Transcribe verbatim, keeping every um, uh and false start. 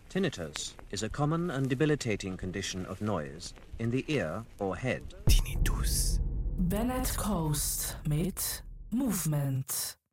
Tinnitus is a common and debilitating condition of noise in the ear or head. Tinnitus. Bennett Coast mit Movement.